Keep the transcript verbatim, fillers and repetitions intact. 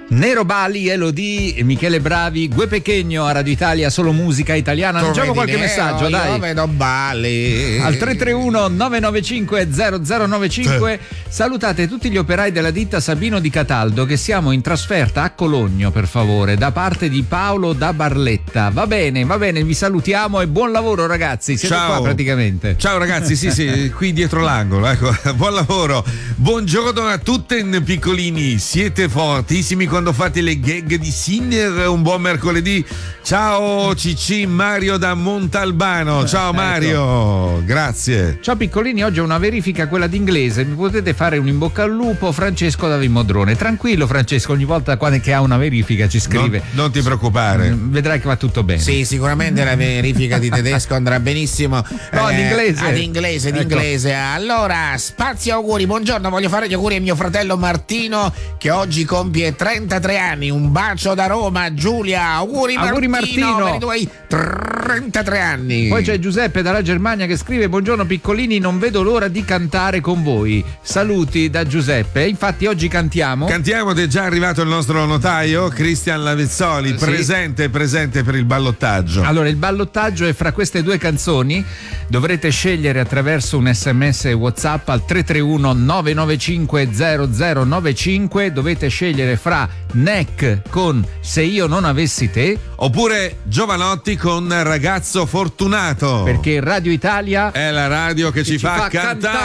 Nero Bali, Elodie, Michele Bravi, Gue Pechegno a Radio Italia, solo musica italiana. Leggiamo qualche nero, messaggio, dai. Io vedo Bali. Al tre tre uno nove nove cinque zero zero nove cinque salutate tutti gli operai della ditta Sabino di Cataldo che siamo in trasferta a Cologno, per favore, da parte di Paolo da Barletta. Va bene, va bene, vi salutiamo e buon lavoro ragazzi, siete Ciao. qua praticamente. Ciao ragazzi, sì sì, qui dietro l'angolo, ecco. Buon lavoro. Buongiorno a tutti piccolini, siete fortissimi quando fate le gag di Sinner. Un buon mercoledì. Ciao Cicci, Mario da Montalbano. Ciao Mario, ecco. Grazie. Ciao piccolini, oggi è una verifica, quella d'inglese. Mi potete fare un in bocca al lupo? Francesco da Vimodrone. Tranquillo Francesco, ogni volta che ha una verifica ci scrive. Non, non ti preoccupare. Vedrai che va tutto bene. Sì, sicuramente la verifica di tedesco andrà benissimo. No, eh, ad inglese. Ad inglese, ad ecco. inglese. Allora, spazio auguri. Buongiorno, voglio fare gli auguri a mio fratello Martino che oggi compie trentatré anni. Un bacio da Roma, Giulia. Auguri, auguri Martino, Martino. per i tuoi trentatré anni. Poi c'è Giuseppe dalla Germania che scrive: buongiorno piccolini, non vedo l'ora di cantare con voi. Saluti da Giuseppe. Infatti oggi cantiamo. Cantiamo ed è già arrivato il nostro notaio Cristian Lavezzoli, Sì. presente presente per il ballottaggio. Allora, il ballottaggio è fra queste due canzoni. Dovrete scegliere attraverso un sms WhatsApp al tre tre uno nove nove cinque zero zero nove cinque. Dovete scegliere fra Neck con Se io non avessi te oppure Giovanotti con Ragazzo fortunato. Perché Radio Italia è la radio che, che ci, ci fa, fa cantare.